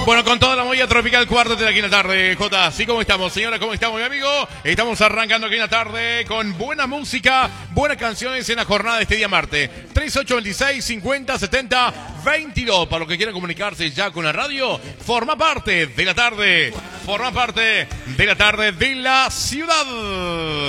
Bueno, con toda la movida tropical, cuarto de aquí en la tarde, Jota. ¿Sí cómo estamos, señora? ¿Cómo estamos, mi amigo? Estamos arrancando aquí en la tarde con buena música, buenas canciones en la jornada de este día martes. 3826-5070-22. Para los que quieran comunicarse ya con la radio, forma parte de la tarde. Forma parte de la tarde de la ciudad.